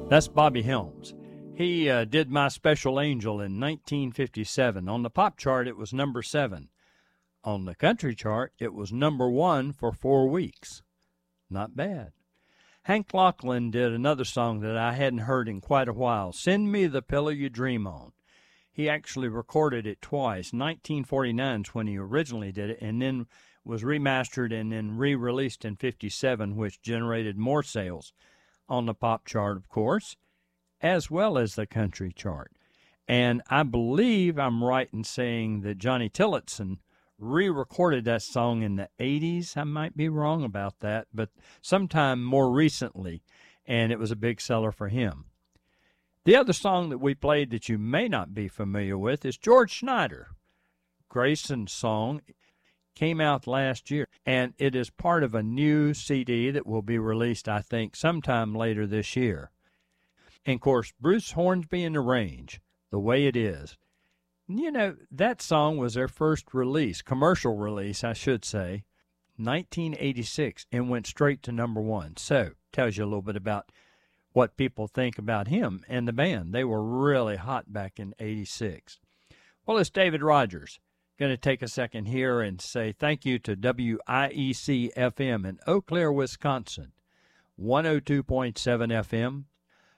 That's Bobby Helms. He did My Special Angel in 1957. On the pop chart, it was number 7. On the country chart, it was number 1 for 4 weeks. Not bad. Hank Locklin did another song that I hadn't heard in quite a while, Send Me the Pillow You Dream On. He actually recorded it twice. 1949 is when he originally did it, and then was remastered and then re-released in 57, which generated more sales on the pop chart, of course, as well as the country chart. And I believe I'm right in saying that Johnny Tillotson re-recorded that song in the 80s. I might be wrong about that, but sometime more recently, and it was a big seller for him. The other song that we played that you may not be familiar with is George Schneider. Grayson's song came out last year, and it is part of a new CD that will be released, I think, sometime later this year. And, of course, Bruce Hornsby and the Range, The Way It Is. You know, that song was their first release, commercial release, I should say, 1986, and went straight to number 1. So, tells you a little bit about what people think about him and the band. They were really hot back in 86. Well, it's David Rogers. Going to take a second here and say thank you to WIEC-FM in Eau Claire, Wisconsin, 102.7 FM,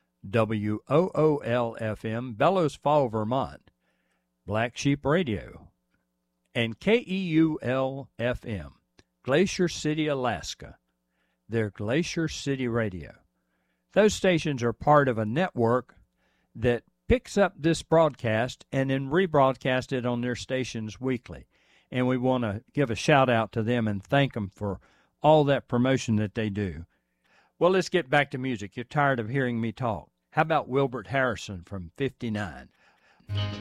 WOOL-FM, Bellows Fall, Vermont, Black Sheep Radio, and KEUL-FM, Glacier City, Alaska, their Glacier City Radio. Those stations are part of a network that picks up this broadcast and then rebroadcast it on their stations weekly. And we want to give a shout-out to them and thank them for all that promotion that they do. Well, let's get back to music. You're tired of hearing me talk. How about Wilbert Harrison from 59?